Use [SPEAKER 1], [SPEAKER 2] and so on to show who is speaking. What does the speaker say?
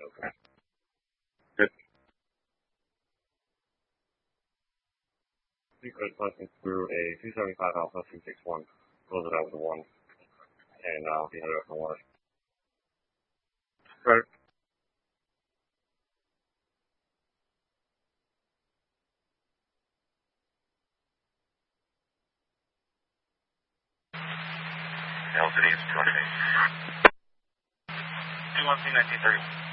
[SPEAKER 1] Okay. Good. You could passing through a 275 Alpha 261. Close it out with a 1. And be headed up for 1. Right. LCD is 208. 213, 1930.